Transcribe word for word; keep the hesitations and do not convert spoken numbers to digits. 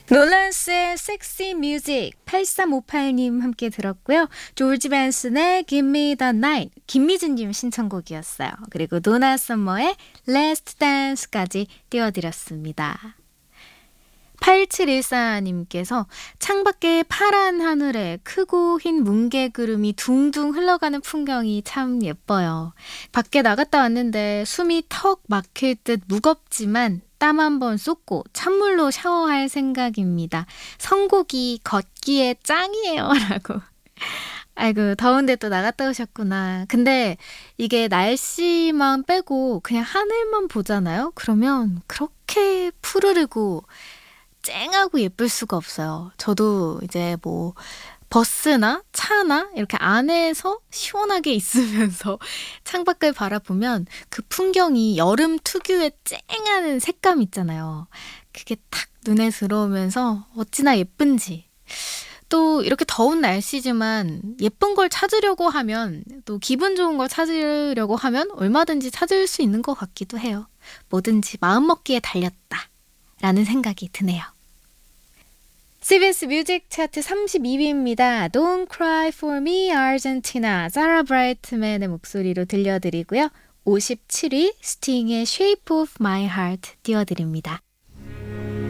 놀란스의 Sexy Music 팔삼오팔님 함께 들었고요. 조지 벤슨의 Give Me the Night 김미진님 신청곡이었어요. 그리고 도나 서머의 Last Dance까지 띄워드렸습니다. 팔칠일사님께서 창밖의 파란 하늘에 크고 흰 뭉게구름이 둥둥 흘러가는 풍경이 참 예뻐요. 밖에 나갔다 왔는데 숨이 턱 막힐 듯 무겁지만 땀 한 번 쏟고 찬물로 샤워할 생각입니다. 선곡이 걷기에 짱이에요. 라고. 아이고, 더운데 또 나갔다 오셨구나. 근데 이게 날씨만 빼고 그냥 하늘만 보잖아요? 그러면 그렇게 푸르르고 쨍하고 예쁠 수가 없어요. 저도 이제 뭐 버스나 차나 이렇게 안에서 시원하게 있으면서 창밖을 바라보면 그 풍경이 여름 특유의 쨍하는 색감 있잖아요. 그게 탁 눈에 들어오면서 어찌나 예쁜지. 또 이렇게 더운 날씨지만 예쁜 걸 찾으려고 하면 또 기분 좋은 걸 찾으려고 하면 얼마든지 찾을 수 있는 것 같기도 해요. 뭐든지 마음먹기에 달렸다 라는 생각이 드네요. 씨비에스 뮤직 차트 삼십이 위입니다. Don't Cry For Me Argentina 사라 브라이트맨의 목소리로 들려드리고요. 오십칠 위 스팅의 Shape of My Heart 띄워드립니다.